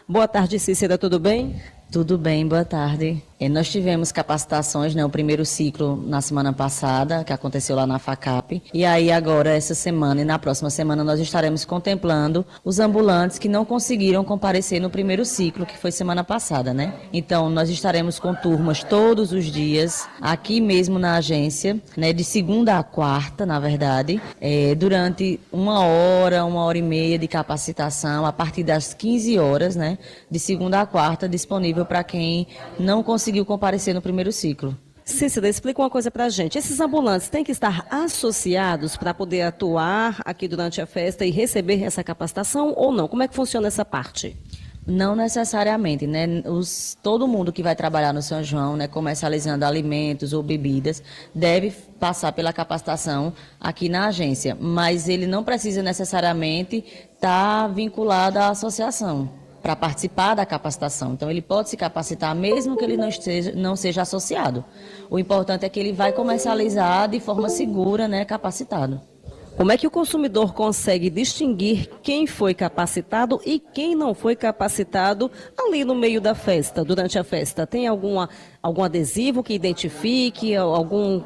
Boa tarde, Cícera, tudo bem? Tudo bem, boa tarde. Nós tivemos capacitações, o primeiro ciclo na semana passada, que aconteceu lá na FACAP. E aí agora, essa semana e na próxima semana, nós estaremos contemplando os ambulantes que não conseguiram comparecer no primeiro ciclo, que foi semana passada, né? Então, nós estaremos com turmas todos os dias, aqui mesmo na agência, né, de segunda a quarta, na verdade, durante 1 hora e meia de capacitação, a partir das 15 horas, né, de segunda a quarta, disponível para quem não conseguiu comparecer no primeiro ciclo. Cícera, explica uma coisa para a gente. Esses ambulantes têm que estar associados para poder atuar aqui durante a festa e receber essa capacitação ou não? Como é que funciona essa parte? Não necessariamente, né? Todo mundo que vai trabalhar no São João, né, comercializando alimentos ou bebidas, deve passar pela capacitação aqui na agência, mas ele não precisa necessariamente estar vinculado à associação para participar da capacitação. Então, ele pode se capacitar mesmo que ele não seja associado. O importante é que ele vai comercializar de forma segura, né, capacitado. Como é que o consumidor consegue distinguir quem foi capacitado e quem não foi capacitado ali no meio da festa, durante a festa? Tem algum adesivo que identifique, algum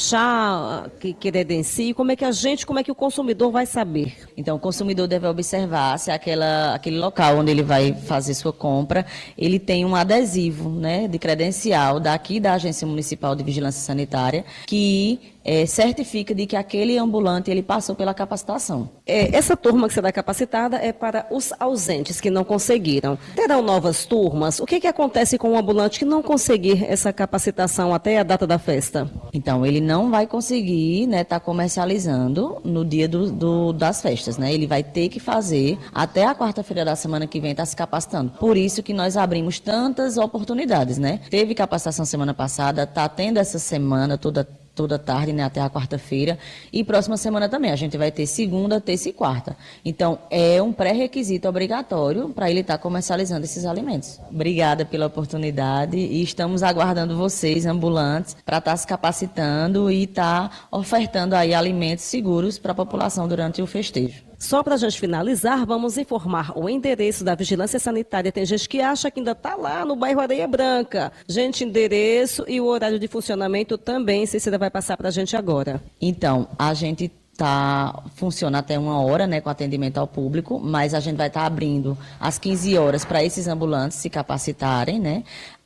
crachá que credencie? Como é que o consumidor vai saber? Então, o consumidor deve observar se aquele local onde ele vai fazer sua compra, ele tem um adesivo, né, de credencial daqui da Agência Municipal de Vigilância Sanitária, que certifica de que aquele ambulante ele passou pela capacitação. Essa turma que será capacitada é para os ausentes que não conseguiram. Terão novas turmas? O que acontece com o ambulante que não conseguir essa capacitação até a data da festa? Então, ele não vai conseguir, né, estar comercializando no dia das festas, né? Ele vai ter que fazer até a quarta-feira da semana que vem estar se capacitando. Por isso que nós abrimos tantas oportunidades, né? Teve capacitação semana passada, está tendo essa semana toda tarde, né, até a quarta-feira, e próxima semana também. A gente vai ter segunda, terça e quarta. Então, é um pré-requisito obrigatório para ele estar comercializando esses alimentos. Obrigada pela oportunidade e estamos aguardando vocês, ambulantes, para estar se capacitando e estar ofertando aí alimentos seguros para a população durante o festejo. Só para a gente finalizar, vamos informar o endereço da Vigilância Sanitária. Tem gente que acha que ainda está lá no bairro Areia Branca. Gente, endereço e o horário de funcionamento também, Cícera vai passar para a gente agora. Então, a gente funciona até 1 hora, né, com atendimento ao público, mas a gente vai estar abrindo às 15 horas para esses ambulantes se capacitarem, né?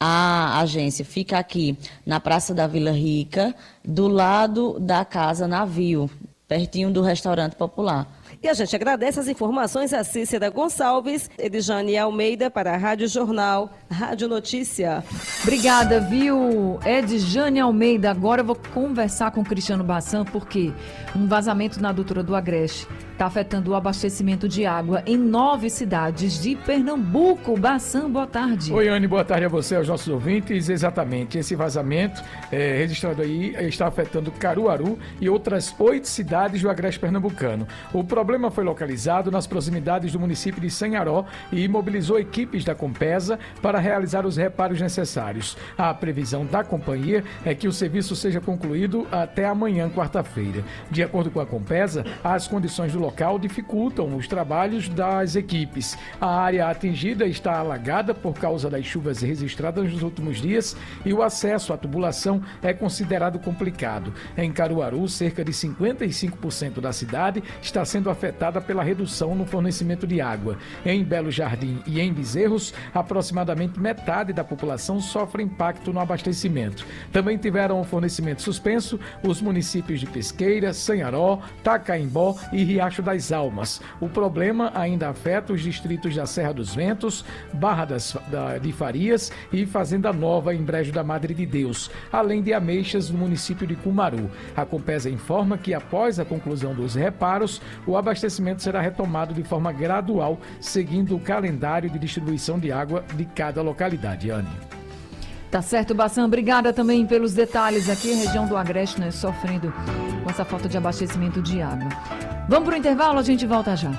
A agência fica aqui na Praça da Vila Rica, do lado da Casa Navio, pertinho do Restaurante Popular. E a gente agradece as informações a Cícera Gonçalves, Edjane Almeida para a Rádio Jornal, Rádio Notícia. Obrigada, viu, Edjane Almeida. Agora eu vou conversar com o Cristiano Bassan, porque um vazamento na adutora do Agreste está afetando o abastecimento de água em 9 cidades de Pernambuco. Bassan, boa tarde. Oi, Anne, boa tarde a você, aos nossos ouvintes. Exatamente, esse vazamento registrado aí está afetando Caruaru e outras 8 cidades do Agreste Pernambucano. O problema foi localizado nas proximidades do município de Sanharó e mobilizou equipes da Compesa para realizar os reparos necessários. A previsão da companhia é que o serviço seja concluído até amanhã, quarta-feira. De acordo com a Compesa, as condições do local dificultam os trabalhos das equipes. A área atingida está alagada por causa das chuvas registradas nos últimos dias e o acesso à tubulação é considerado complicado. Em Caruaru, cerca de 55% da cidade está sendo afetada pela redução no fornecimento de água. Em Belo Jardim e em Bezerros, aproximadamente metade da população sofre impacto no abastecimento. Também tiveram o fornecimento suspenso os municípios de Pesqueira, Sanharó, Tacaimbó e Riacho das Almas. O problema ainda afeta os distritos da Serra dos Ventos, Barra de Farias e Fazenda Nova, em Brejo da Madre de Deus, além de Ameixas, no município de Cumaru. A Compesa informa que, após a conclusão dos reparos, o abastecimento será retomado de forma gradual, seguindo o calendário de distribuição de água de cada localidade. Anne. Tá certo, Bassan. Obrigada também pelos detalhes. Aqui, a região do Agreste, né, sofrendo com essa falta de abastecimento de água. Vamos para o intervalo, a gente volta já.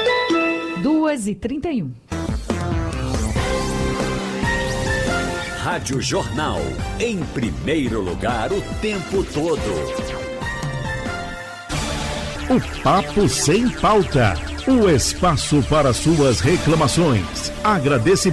2h31. Rádio Jornal, em primeiro lugar o tempo todo. O Papo Sem Pauta, o espaço para suas reclamações, agradecimentos.